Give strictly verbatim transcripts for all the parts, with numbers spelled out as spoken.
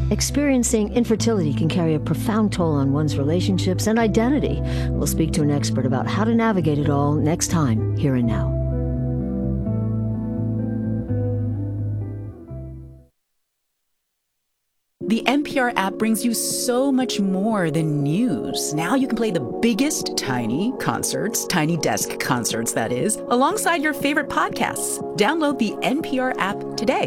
Experiencing infertility can carry a profound toll on one's relationships and identity. We'll speak to an expert about how to navigate it all next time, Here and Now. The N P R app brings you so much more than news. Now you can play the biggest tiny concerts, tiny desk concerts, that is, alongside your favorite podcasts. Download the N P R app today.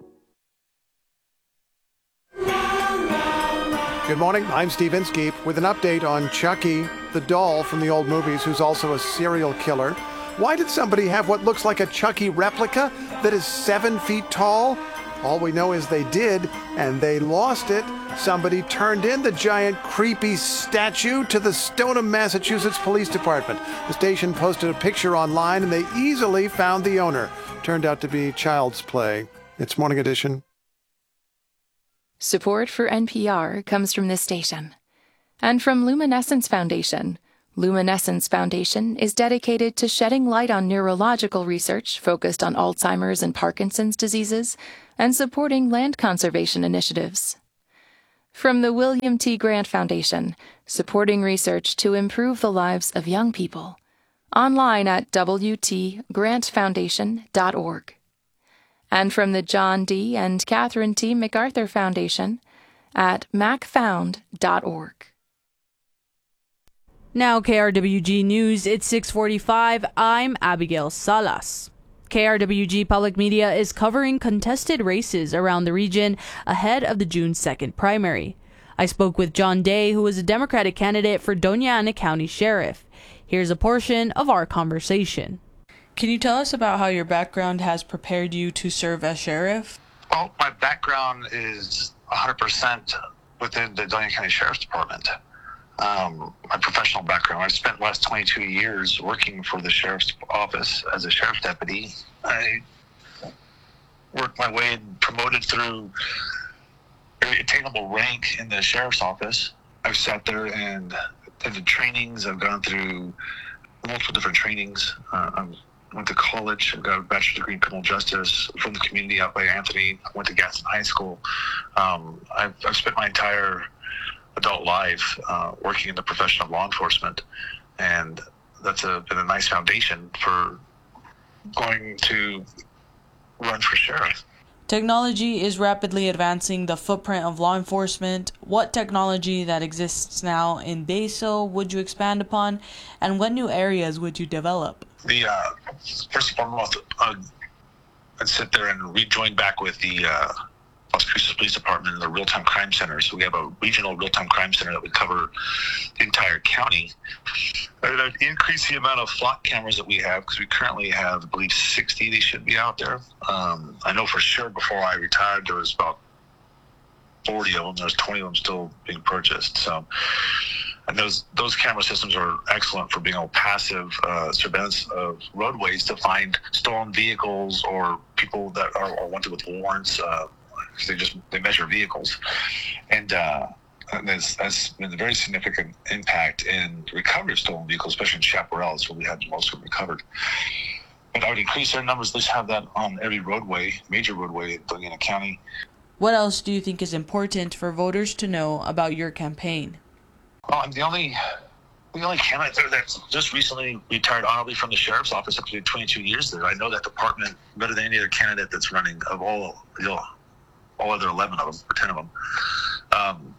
Good morning, I'm Steve Inskeep with an update on Chucky, the doll from the old movies who's also a serial killer. Why did somebody have what looks like a Chucky replica that is seven feet tall? All we know is they did, and they lost it. Somebody turned in the giant, creepy statue to the Stoneham, Massachusetts Police Department. The station posted a picture online, and they easily found the owner. Turned out to be child's play. It's Morning Edition. Support for N P R comes from this station and from Luminescence Foundation. Luminescence Foundation is dedicated to shedding light on neurological research focused on Alzheimer's and Parkinson's diseases and supporting land conservation initiatives. From the William T. Grant Foundation, supporting research to improve the lives of young people. Online at w t grant foundation dot org. And from the John D. and Catherine T. MacArthur Foundation at mac found dot org. Now K R W G News, it's six forty-five. I'm Abigail Salas. K R W G Public Media is covering contested races around the region ahead of the June second primary. I spoke with John Day, who is a Democratic candidate for Doña Ana County Sheriff. Here's a portion of our conversation. Can you tell us about how your background has prepared you to serve as sheriff? Well, my background is one hundred percent within the Doña County Sheriff's Department. Um, my professional background, I've spent the last twenty-two years working for the Sheriff's Office as a Sheriff's Deputy. I worked my way and promoted through every attainable rank in the Sheriff's Office. I've sat there and attended trainings. I've gone through multiple different trainings. Uh, I went to college. I got a bachelor's degree in criminal justice from the community out by Anthony. I went to Gaston High School. Um, I've, I've spent my entire adult life uh, working in the profession of law enforcement, and that's a, been a nice foundation for going to run for sheriff. Technology is rapidly advancing the footprint of law enforcement. What technology that exists now in Basel would you expand upon, and what new areas would you develop? The uh, first and foremost, uh, I'd sit there and rejoin back with the uh, Las Cruces Police Department and the Real-Time Crime Center. So we have a regional real-time crime center that would cover the entire county. It would increase the amount of flock cameras that we have, because we currently have, I believe, sixty. They should be out there. Um, I know for sure before I retired, there was about forty of them. There's twenty of them still being purchased. So, and those those camera systems are excellent for being able passive uh, surveillance of roadways to find stolen vehicles or people that are, are wanted with warrants. Uh, They just they measure vehicles, and, uh, and that's, that's been a very significant impact in recovery of stolen vehicles, especially in Chaparral. That's where we had most of them recovered. But I would increase their numbers. Let's have that on every roadway, major roadway in Doña Ana County. What else do you think is important for voters to know about your campaign? Well, I'm the only the only candidate there that just recently retired honorably from the sheriff's office after twenty-two years there. I know that department better than any other candidate that's running of all you know. all other eleven of them, or ten of them. Um,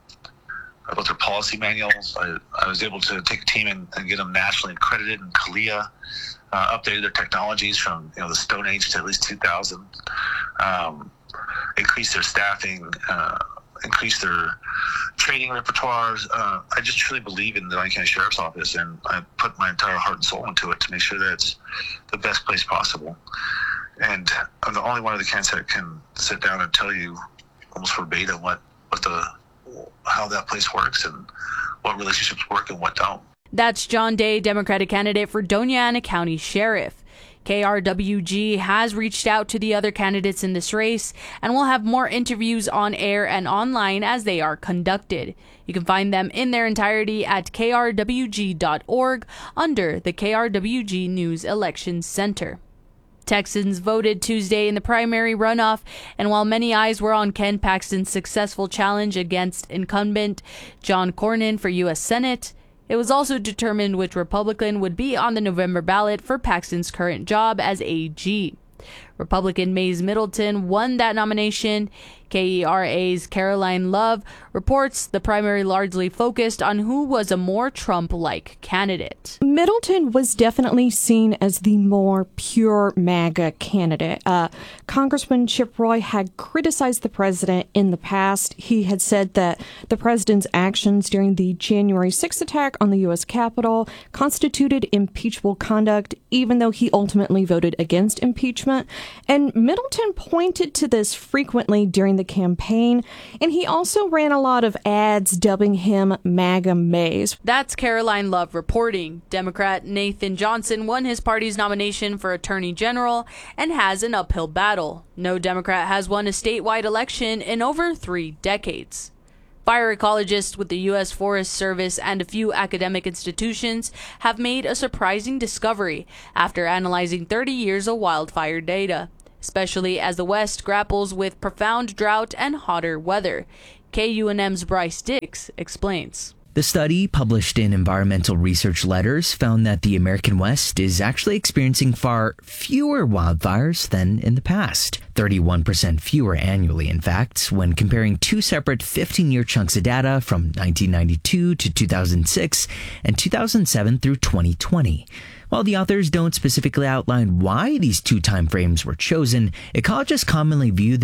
I built their policy manuals. I, I was able to take a team and, and get them nationally accredited in CALIA, uh, updated their technologies from you know the Stone Age to at least two thousand, um, increase their staffing, uh, increase their training repertoires. Uh, I just truly believe in the Doña County Sheriff's Office, and I put my entire heart and soul into it to make sure that it's the best place possible. And I'm the only one of the candidates that can sit down and tell you almost verbatim what, what the how that place works and what relationships work and what don't. That's John Day, Democratic candidate for Doña Ana County Sheriff. K R W G has reached out to the other candidates in this race, and we'll have more interviews on air and online as they are conducted. You can find them in their entirety at k r w g dot org under the K R W G News Elections Center. Texans voted Tuesday in the primary runoff, and while many eyes were on Ken Paxton's successful challenge against incumbent John Cornyn for U S Senate, it was also determined which Republican would be on the November ballot for Paxton's current job as A G. Republican Mays Middleton won that nomination. K E R A's Caroline Love reports the primary largely focused on who was a more Trump-like candidate. Middleton was definitely seen as the more pure MAGA candidate. Uh, Congressman Chip Roy had criticized the president in the past. He had said that the president's actions during the January sixth attack on the U S Capitol constituted impeachable conduct, even though he ultimately voted against impeachment. And Middleton pointed to this frequently during the campaign, and he also ran a lot of ads dubbing him MAGA Mays. That's Caroline Love reporting. Democrat Nathan Johnson won his party's nomination for Attorney General and has an uphill battle. No Democrat has won a statewide election in over three decades. Fire ecologists with the U S Forest Service and a few academic institutions have made a surprising discovery after analyzing thirty years of wildfire data, especially as the West grapples with profound drought and hotter weather. K U N M's Bryce Dix explains. The study, published in Environmental Research Letters, found that the American West is actually experiencing far fewer wildfires than in the past. thirty-one percent fewer annually, in fact, when comparing two separate fifteen-year chunks of data from nineteen ninety-two to two thousand six and two thousand seven through twenty twenty. While the authors don't specifically outline why these two timeframes were chosen, ecologists commonly view the